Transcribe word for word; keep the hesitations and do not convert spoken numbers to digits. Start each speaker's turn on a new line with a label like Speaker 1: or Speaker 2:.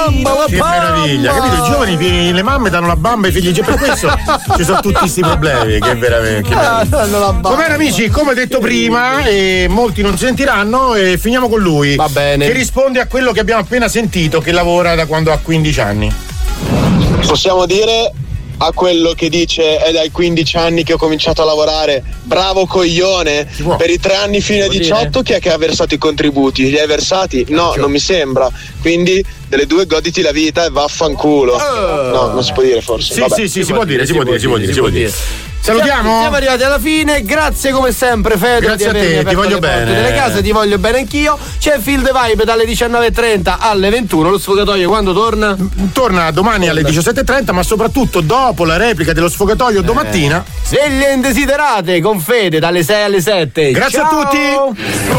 Speaker 1: bamba, la
Speaker 2: che
Speaker 1: bamba.
Speaker 2: meraviglia, capito? I giovani, le mamme danno la bamba ai figli, per questo ci sono tutti questi problemi. Che veramente. Che
Speaker 1: ah, Va
Speaker 2: bene, amici, come detto prima, e molti non sentiranno, e finiamo con lui.
Speaker 1: Va bene.
Speaker 2: Che risponde a quello che abbiamo appena sentito, che lavora da quando ha quindici anni.
Speaker 3: Possiamo dire a quello che dice è dai quindici anni che ho cominciato a lavorare, bravo coglione, per i tre anni fino ai diciotto chi è che ha versato i contributi? Li hai versati? No, non mi sembra, quindi delle due goditi la vita e vaffanculo. Uh, no, non si può dire forse.
Speaker 2: Sì,
Speaker 3: Vabbè.
Speaker 2: sì, sì, si può dire, si può dire, si può dire, si può dire. Salutiamo.
Speaker 1: Siamo arrivati alla fine, grazie come sempre Fede.
Speaker 2: Grazie
Speaker 1: di
Speaker 2: a te, ti voglio bene.
Speaker 1: Delle case, ti voglio bene anch'io. C'è Feel the Vibe dalle diciannove e trenta alle ventuno. Lo sfogatoio quando torna?
Speaker 2: Torna domani torna. alle diciassette e trenta, ma soprattutto dopo la replica dello sfogatoio eh. domattina.
Speaker 1: Sveglie indesiderate con Fede dalle sei alle sette.
Speaker 2: Grazie
Speaker 1: Ciao.
Speaker 2: a tutti.